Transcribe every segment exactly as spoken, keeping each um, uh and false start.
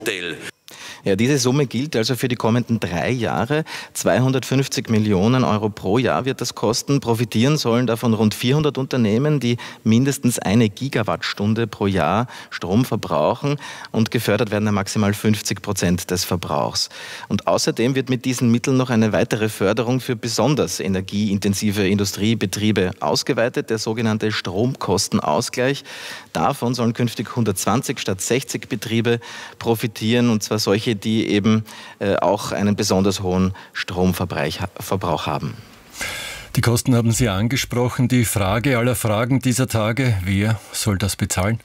Ja, diese Summe gilt also für die kommenden drei Jahre. zweihundertfünfzig Millionen Euro pro Jahr wird das kosten. Profitieren sollen davon rund vierhundert Unternehmen, die mindestens eine Gigawattstunde pro Jahr Strom verbrauchen, und gefördert werden maximal fünfzig Prozent des Verbrauchs. Und außerdem wird mit diesen Mitteln noch eine weitere Förderung für besonders energieintensive Industriebetriebe ausgeweitet, der sogenannte Stromkostenausgleich. Davon sollen künftig hundertzwanzig statt sechzig Betriebe profitieren, und zwar solche, die eben äh, auch einen besonders hohen Stromverbrauch haben. Die Kosten haben Sie angesprochen. Die Frage aller Fragen dieser Tage: Wer soll das bezahlen?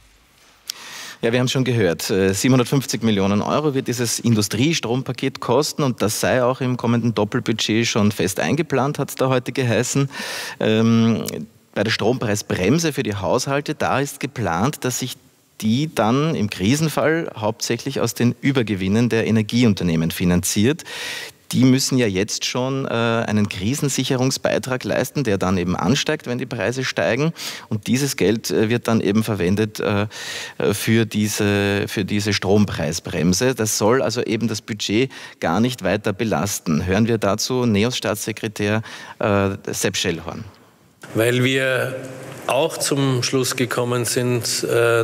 Ja, wir haben es schon gehört. siebenhundertfünfzig Millionen Euro wird dieses Industriestrompaket kosten, und das sei auch im kommenden Doppelbudget schon fest eingeplant, hat es da heute geheißen. Ähm, bei der Strompreisbremse für die Haushalte, da ist geplant, dass sich die dann im Krisenfall hauptsächlich aus den Übergewinnen der Energieunternehmen finanziert. Die müssen ja jetzt schon äh, einen Krisensicherungsbeitrag leisten, der dann eben ansteigt, wenn die Preise steigen. Und dieses Geld äh, wird dann eben verwendet äh, für diese, für diese Strompreisbremse. Das soll also eben das Budget gar nicht weiter belasten. Hören wir dazu NEOS-Staatssekretär äh, Sepp Schellhorn. Weil wir auch zum Schluss gekommen sind,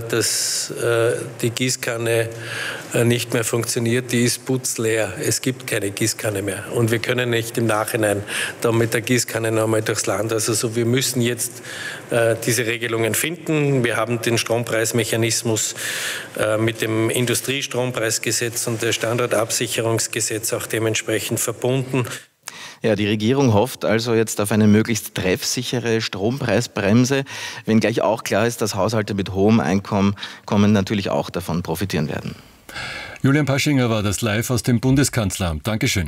dass die Gießkanne nicht mehr funktioniert, die ist putzleer. Es gibt keine Gießkanne mehr. Und wir können nicht im Nachhinein da mit der Gießkanne nochmal durchs Land. Also so, wir müssen jetzt diese Regelungen finden. Wir haben den Strompreismechanismus mit dem Industriestrompreisgesetz und der Standortabsicherungsgesetz auch dementsprechend verbunden. Ja, die Regierung hofft also jetzt auf eine möglichst treffsichere Strompreisbremse, wenngleich auch klar ist, dass Haushalte mit hohem Einkommen natürlich auch davon profitieren werden. Julian Paschinger war das live aus dem Bundeskanzleramt. Dankeschön.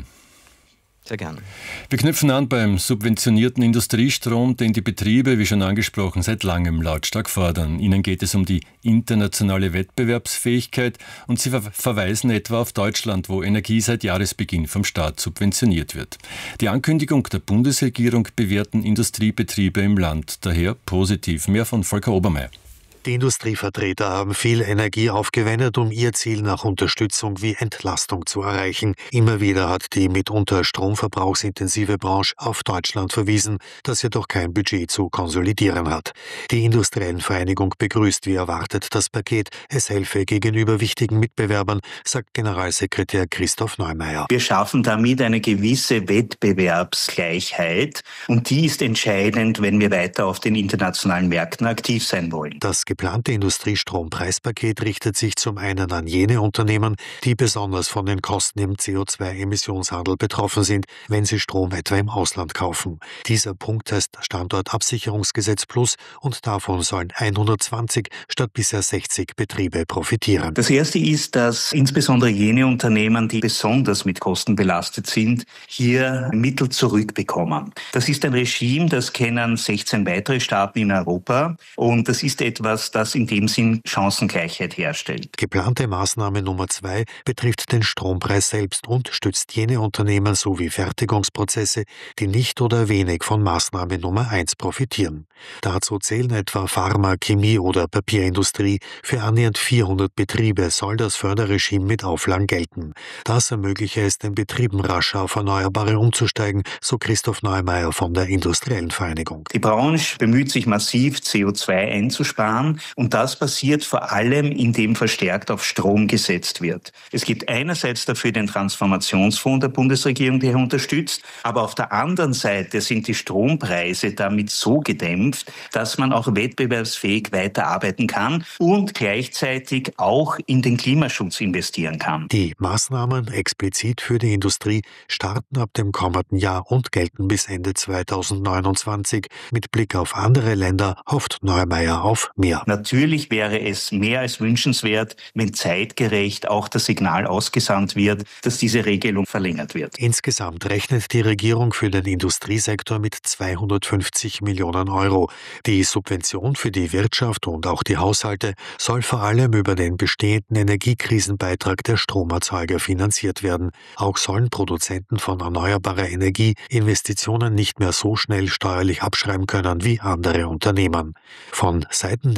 Sehr gern. Wir knüpfen an beim subventionierten Industriestrom, den die Betriebe, wie schon angesprochen, seit langem lautstark fordern. Ihnen geht es um die internationale Wettbewerbsfähigkeit, und sie ver verweisen etwa auf Deutschland, wo Energie seit Jahresbeginn vom Staat subventioniert wird. Die Ankündigung der Bundesregierung bewerten Industriebetriebe im Land daher positiv. Mehr von Volker Obermeier. Die Industrievertreter haben viel Energie aufgewendet, um ihr Ziel nach Unterstützung wie Entlastung zu erreichen. Immer wieder hat die mitunter stromverbrauchsintensive Branche auf Deutschland verwiesen, das jedoch kein Budget zu konsolidieren hat. Die Industriellen Vereinigung begrüßt wie erwartet das Paket. Es helfe gegenüber wichtigen Mitbewerbern, sagt Generalsekretär Christoph Neumeier. Wir schaffen damit eine gewisse Wettbewerbsgleichheit, und die ist entscheidend, wenn wir weiter auf den internationalen Märkten aktiv sein wollen. Das geplante Industriestrompreispaket richtet sich zum einen an jene Unternehmen, die besonders von den Kosten im C O zwei Emissionshandel betroffen sind, wenn sie Strom etwa im Ausland kaufen. Dieser Punkt heißt Standortabsicherungsgesetz Plus, und davon sollen hundertzwanzig statt bisher sechzig Betriebe profitieren. Das erste ist, dass insbesondere jene Unternehmen, die besonders mit Kosten belastet sind, hier Mittel zurückbekommen. Das ist ein Regime, das kennen sechzehn weitere Staaten in Europa, und das ist etwas, das in dem Sinn Chancengleichheit herstellt. Geplante Maßnahme Nummer zwei betrifft den Strompreis selbst und stützt jene Unternehmen sowie Fertigungsprozesse, die nicht oder wenig von Maßnahme Nummer eins profitieren. Dazu zählen etwa Pharma, Chemie oder Papierindustrie. Für annähernd vierhundert Betriebe soll das Förderregime mit Auflagen gelten. Das ermögliche es den Betrieben rascher auf Erneuerbare umzusteigen, so Christoph Neumeier von der Industriellen Vereinigung. Die Branche bemüht sich massiv, C O zwei einzusparen, und das passiert vor allem, indem verstärkt auf Strom gesetzt wird. Es gibt einerseits dafür den Transformationsfonds der Bundesregierung, der unterstützt, aber auf der anderen Seite sind die Strompreise damit so gedämpft, dass man auch wettbewerbsfähig weiterarbeiten kann und gleichzeitig auch in den Klimaschutz investieren kann. Die Maßnahmen explizit für die Industrie starten ab dem kommenden Jahr und gelten bis Ende zweitausendneunundzwanzig. Mit Blick auf andere Länder hofft Neumeier auf mehr. Natürlich wäre es mehr als wünschenswert, wenn zeitgerecht auch das Signal ausgesandt wird, dass diese Regelung verlängert wird. Insgesamt rechnet die Regierung für den Industriesektor mit zweihundertfünfzig Millionen Euro. Die Subvention für die Wirtschaft und auch die Haushalte soll vor allem über den bestehenden Energiekrisenbeitrag der Stromerzeuger finanziert werden. Auch sollen Produzenten von erneuerbarer Energie Investitionen nicht mehr so schnell steuerlich abschreiben können wie andere Unternehmen. Von Seiten der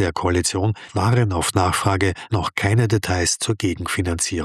der Koalition waren auf Nachfrage noch keine Details zur Gegenfinanzierung